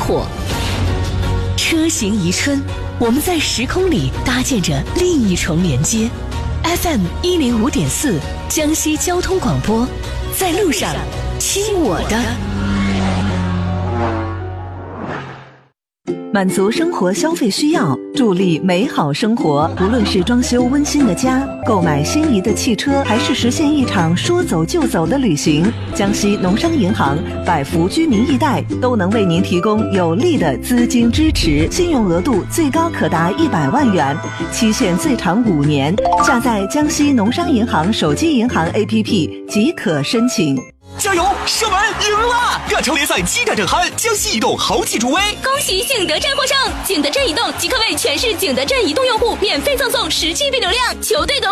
活。车行宜春，我们在时空里搭建着另一重连接。FM 105.4，江西交通广播，在路上，听我的。满足生活消费需要，助力美好生活。无论是装修温馨的家，购买心仪的汽车，还是实现一场说走就走的旅行，江西农商银行百福居民易贷都能为您提供有力的资金支持，信用额度最高可达100万元，期限最长5年。下载江西农商银行手机银行 APP 即可申请。 加油，射门赢了！亚超联赛激战正酣，江西移动豪气助威， 恭喜景德镇获胜！景德镇移动即可为全市景德镇移动用户免费赠送10GB流量，球队夺